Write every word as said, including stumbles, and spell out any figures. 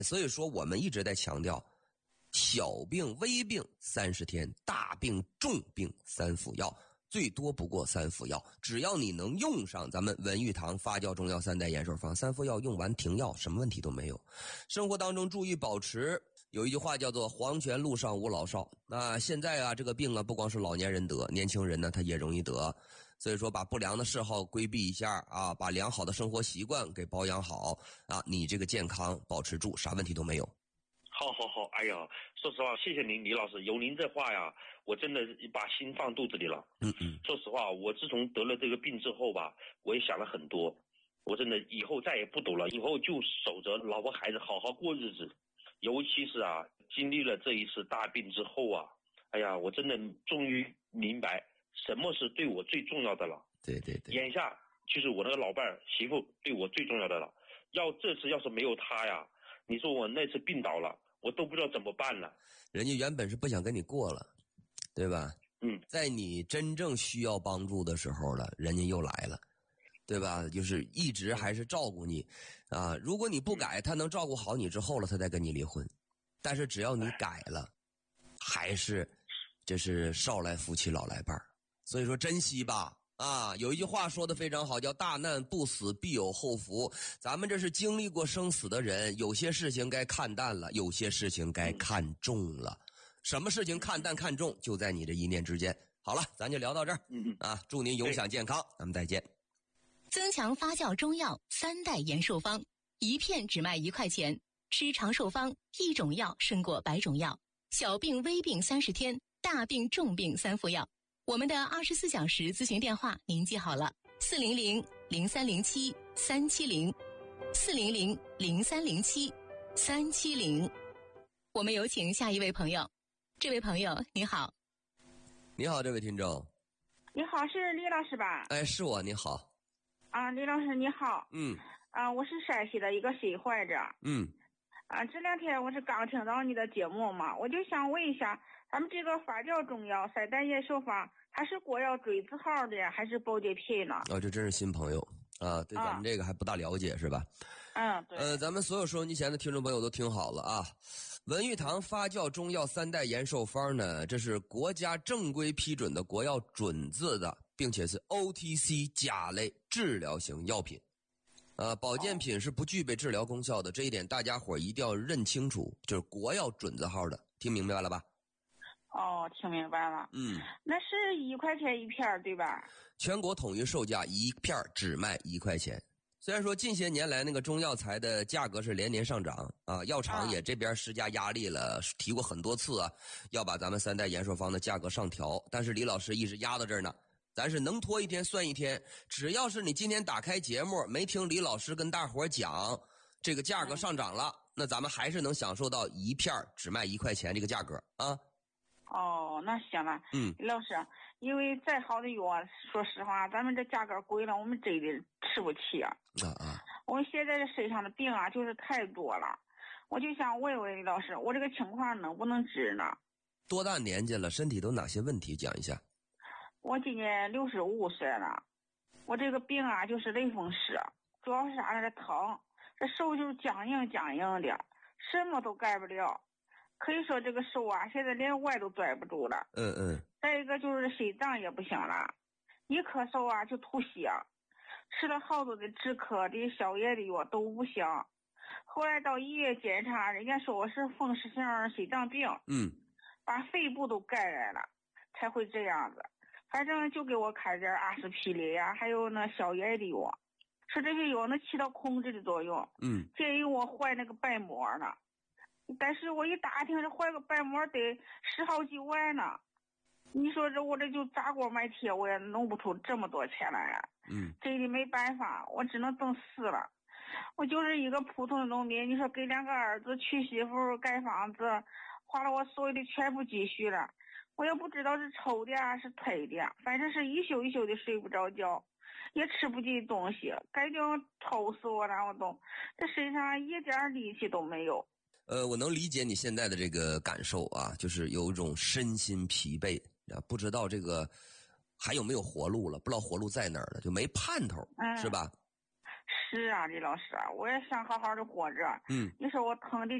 所以说我们一直在强调，小病微病三十天，大病重病三服药，最多不过三服药。只要你能用上咱们文玉堂发酵中药三代延寿方，三服药用完停药，什么问题都没有。生活当中注意保持，有一句话叫做黄泉路上无老少。那现在啊，这个病啊，不光是老年人得，年轻人呢他也容易得。所以说把不良的嗜好规避一下啊，把良好的生活习惯给保养好啊，你这个健康保持住，啥问题都没有。 好好好，哎呀，说实话，谢谢您，李老师，有您这话呀，我真的把心放肚子里了。 嗯嗯。 说实话，我自从得了这个病之后吧，我也想了很多，我真的以后再也不赌了，以后就守着老婆孩子好好过日子。尤其是啊，经历了这一次大病之后啊，哎呀，我真的终于明白什么是对我最重要的了。 对对对。 眼下就是我那个老伴儿媳妇对我最重要的了。要这次要是没有她呀，你说我那次病倒了，我都不知道怎么办了。 人家原本是不想跟你过了，对吧？ 嗯， 在你真正需要帮助的时候了，人家又来了，对吧？就是一直还是照顾你啊。如果你不改，他能照顾好你之后了，他再跟你离婚。但是只要你改了，还是这是少来夫妻老来伴儿。所以说珍惜吧。啊，有一句话说的非常好，叫大难不死必有后福。咱们这是经历过生死的人，有些事情该看淡了，有些事情该看重了。什么事情看淡看重，就在你这一念之间。好了，咱就聊到这儿。 嗯啊，祝您永享健康，咱们再见。 增强发酵中药三代延寿方，一片只卖一块钱，吃长寿方，一种药胜过百种药。小病微病三十天，大病重病三服药。我们的二十四小时咨询电话您记好了，四零零零三零七三七零，四零零零三零七三七零。我们有请下一位朋友。这位朋友你好。 你好，这位听众。 你好，是李老师吧？ 哎，是我。你好。 啊，李老师你好。 嗯。 啊，我是陕西的一个心患者。 嗯。 啊，这两天我是刚听到你的节目嘛，我就想问一下，咱们这个发酵中药三代延寿方，它是国药锥子号的还是保健品呢？ 哦，这真是新朋友啊，对咱们这个还不大了解、啊、是吧？ 嗯，对。 呃，咱们所有收音机前的听众朋友都听好了啊，文玉堂发酵中药三代延寿方呢，这是国家正规批准的国药准字的，并且是 O T C 甲类治疗型药品。呃，保健品是不具备治疗功效的，这一点大家伙一定要认清楚，就是国药准字号的，听明白了吧？ 哦，听明白了。 嗯， 那是一块钱一片对吧？ 全国统一售价一片只卖一块钱。虽然说近些年来那个中药材的价格是连年上涨啊，药厂也这边施加压力了，提过很多次啊，要把咱们三代延寿方的价格上调，但是李老师一直压到这儿呢。咱是能拖一天算一天，只要是你今天打开节目没听李老师跟大伙讲这个价格上涨了，那咱们还是能享受到一片只卖一块钱这个价格啊。 哦，那行了。 嗯， 李老师，因为再好的药，说实话，咱们这价格贵了，我们真的吃不起啊。 啊啊！ 我们现在这身上的病啊，就是太多了，我就想问问李老师，我这个情况能不能治呢？ 多大年纪了？身体都哪些问题？讲一下。 我今年六十五岁了，我这个病啊就是类风湿，主要是啥呢？这疼，这手就是僵硬僵硬的，什么都干不了。可以说这个手啊，现在连腕都拽不住了。 嗯嗯。 再一个就是心脏也不行了，一咳嗽啊就吐血，吃了好多的止咳的消炎的药都不行。后来到医院检查，人家说我是风湿性心脏病， 嗯， 把肺部都感染了，才会这样子。反正就给我开点阿司匹林呀，还有那消炎的药，说这些药能起到控制的作用。 嗯， 建议我换那个瓣膜呢，但是我一打听，这换个瓣膜得十好几万呢。你说这我这就砸锅卖铁，我也弄不出这么多钱来呀。 嗯， 这里没办法，我只能等死了。我就是一个普通的农民，你说给两个儿子娶媳妇盖房子，花了我所有的全部积蓄了。我也不知道是抽的啊，是推的，反正是一宿一宿的睡不着觉，也吃不进东西，感觉抽死我了，我都这身上一点力气都没有。 呃，我能理解你现在的这个感受啊，就是有一种身心疲惫啊，不知道这个还有没有活路了，不知道活路在哪儿了，就没盼头， 嗯， 是吧？ 是啊，李老师啊，我也想好好的活着。 嗯， 你说我疼的